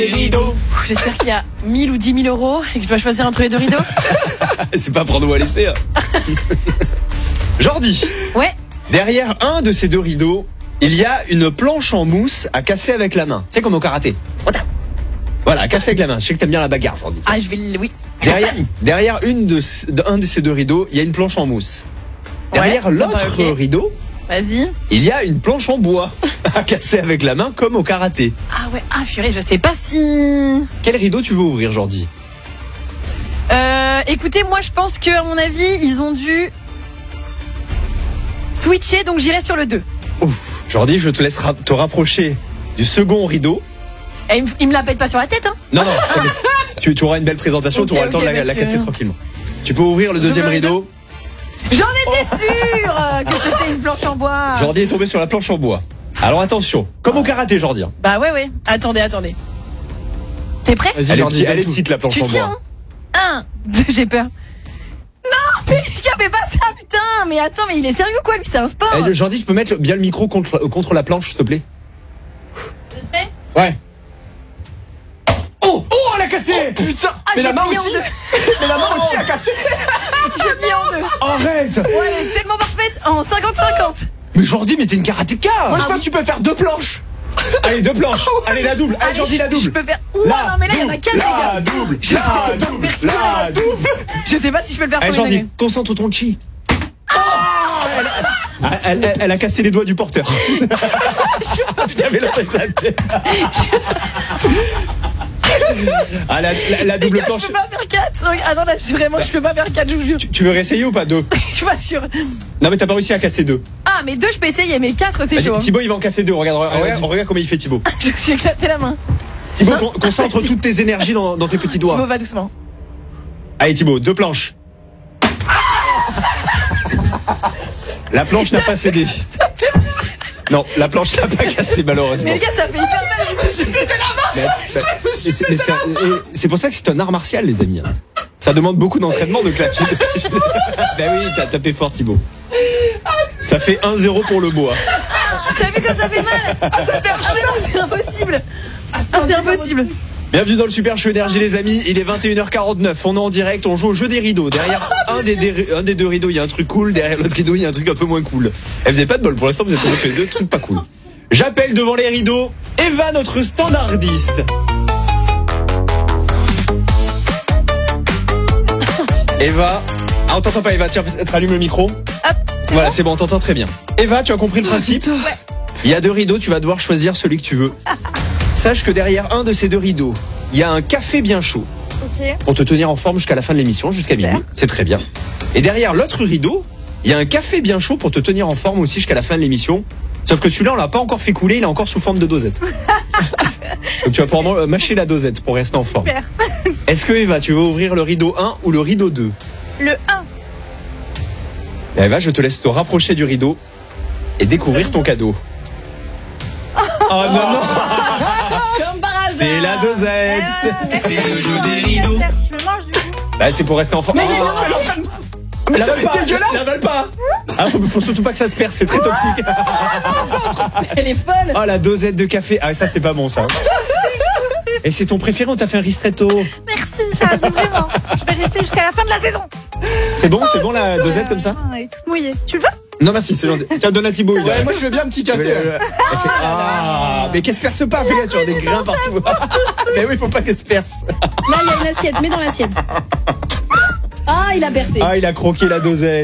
Les rideaux. J'espère qu'il y a 1000 ou 10 000 euros et que je dois choisir entre les deux rideaux. C'est pas prendre ou à laisser. Hein. Jordi. Ouais. Derrière un de ces deux rideaux, il y a une planche en mousse à casser avec la main. C'est comme au karaté. Voilà, à casser avec la main. Je sais que t'aimes bien la bagarre, Jordi. Ah, je vais oui. Derrière un de ces deux rideaux, il y a une planche en mousse. Derrière Ouais, l'autre sympa, ok. rideau, Vas-y. il y a une planche en bois à casser avec la main comme au karaté. Ah ouais, ah purée, je sais pas si... Quel rideau tu veux ouvrir, Jordi? Écoutez, moi je pense que à mon avis, ils ont dû switcher, donc j'irai sur le 2. Ouf. Jordi, je te laisse te rapprocher du second rideau. Et il me la pète pas sur la tête, hein. Non, tu auras une belle présentation, tu auras le temps de la casser tranquillement. Tu peux ouvrir le deuxième rideau. J'en étais sûre que c'était une planche en bois. Jordi est tombé sur la planche en bois. Alors attention, comme au karaté, Jordi. Bah ouais. Attendez. T'es prêt? Vas-y, Jordi, elle est petite la planche Tu en tiens, bois. hein. 1, 2, j'ai peur. Non, mais fais pas ça, putain. Mais attends, mais il est sérieux quoi, lui, c'est un sport. Jordi, tu peux mettre bien le micro contre la planche, s'il te plaît? Vous êtes prêts? Ouais. Oh, elle a cassé. Oh, putain. Mais la main aussi. Mais la main aussi a cassé. J'ai plié en deux. Arrête. Ouais, elle est tellement parfaite en 50-50. Mais Jordi, mais t'es une karatéka. Moi, je pense que tu peux faire 2 planches. Allez, 2 planches. Allez, la double. Allez, Jordi, la double. Je peux faire. Ouah, non, mais là, il y en a 4, les gars. La double. Je sais pas si je peux le faire Allez, pour Jordi, concentre ton chi. Elle a cassé les doigts du porteur. Tu avais la tête. Ah, la double gars, planche. je peux pas faire 4. Ah non, là, je peux pas faire 4, je vous jure. Tu veux réessayer ou pas 2? Je suis pas sûre. Non, mais t'as pas réussi à casser 2. Ah, mais 2, je peux essayer, mais 4, c'est chaud. Thibaut, il va en casser 2. Regarde comment il fait, Thibaut. Je me suis éclaté la main. Thibaut, concentre toutes tes énergies dans tes petits doigts. Thibaut, va doucement. Allez, Thibaut, 2 planches. La planche n'a pas cédé. Non, la planche n'a pas cassé, malheureusement. Mais les gars, ça fait hyper mal. Je me suis pété la main. C'est pour ça que c'est un art martial, les amis. Ça demande beaucoup d'entraînement de clasher. Ben oui, t'as tapé fort, Thibaut. Ça fait 1-0 pour le bois. T'as vu comme ça fait mal? Ah, ça fait archi mal. C'est impossible. C'est impossible. Bienvenue dans le Super Show Énergie, les amis. Il est 21h49. On est en direct. On joue au jeu des rideaux. Derrière un des deux rideaux, il y a un truc cool. Derrière l'autre rideau, il y a un truc un peu moins cool. Vous avez pas de bol. Pour l'instant, vous êtes tombé sur les deux trucs pas cool. J'appelle devant les rideaux Eva, notre standardiste. Eva. Ah, on t'entend pas, Eva. Tiens, rallume le micro. Hop. Voilà, c'est bon, on t'entend très bien. Eva, tu as compris le principe? Ouais. Il y a 2 rideaux, tu vas devoir choisir celui que tu veux. Sache que derrière un de ces 2 rideaux, il y a un café bien chaud. Ok. Pour te tenir en forme jusqu'à la fin de l'émission, jusqu'à minuit. C'est très bien. Et derrière l'autre rideau, il y a un café bien chaud pour te tenir en forme aussi jusqu'à la fin de l'émission. Sauf que celui-là, on l'a pas encore fait couler, il est encore sous forme de dosette. Donc tu vas pouvoir mâcher la dosette pour rester en forme. Super. Est-ce que Eva, tu veux ouvrir le rideau 1 ou le rideau 2? Le 1. Eva, je te laisse te rapprocher du rideau et découvrir ton cadeau. Oh non. Comme par hasard. C'est la dosette. C'est le jeu des rideaux. Je me mange du coup. Bah, c'est pour rester en forme. Mais La vale pas. Ah, faut surtout pas que ça se perce, c'est très toxique. Elle est folle. Oh, la dosette de café. Ah, ça, c'est pas bon, ça. Et c'est ton préféré, on t'a fait un ristretto. Merci, j'arrive vraiment. Je vais rester jusqu'à la fin de la saison. C'est bon la dosette comme ça? Elle est toute mouillée. Tu le veux? Non, merci, c'est gentil. Tiens, donne à Thibaut. Ouais, moi je veux bien un petit café. Elle fait, ah, mais qu'elle se perce pas, fais gaffe, tu as des grains partout. Mais oui, faut pas qu'elle se perce. Là, il y a une assiette. Mets dans l'assiette. Ah, il a bercé. Ah, il a croqué la dosette.